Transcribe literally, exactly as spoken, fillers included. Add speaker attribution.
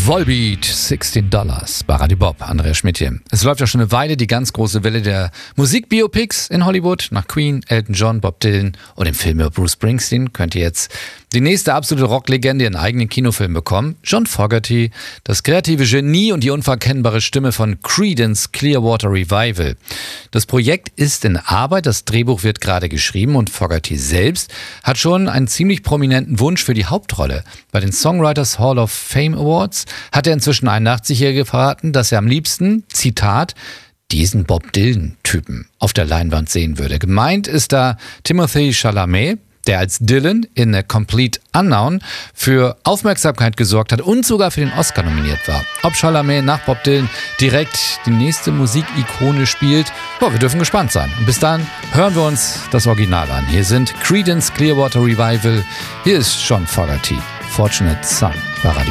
Speaker 1: Volbeat, sechzehn Dollars bei Radio Bob, Andreas Schmidt hier. Es läuft ja schon eine Weile die ganz große Welle der Musikbiopics in Hollywood. Nach Queen, Elton John, Bob Dylan und dem Film über Bruce Springsteen könnt ihr jetzt die nächste absolute Rocklegende in eigenen Kinofilm bekommen. John Fogerty, das kreative Genie und die unverkennbare Stimme von Creedence Clearwater Revival. Das Projekt ist in Arbeit, das Drehbuch wird gerade geschrieben und Fogerty selbst hat schon einen ziemlich prominenten Wunsch für die Hauptrolle. Bei den Songwriters Hall of Fame Awards hat der inzwischen einundachtzig-Jährige verraten, dass er am liebsten, Zitat, diesen Bob Dylan-Typen auf der Leinwand sehen würde. Gemeint ist da Timothée Chalamet, der als Dylan in A Complete Unknown für Aufmerksamkeit gesorgt hat und sogar für den Oscar nominiert war. Ob Chalamet nach Bob Dylan direkt die nächste Musikikone spielt, oh, wir dürfen gespannt sein. Und bis dann hören wir uns das Original an. Hier sind Creedence Clearwater Revival, hier ist John Fogerty, Fortunate Son bei Radio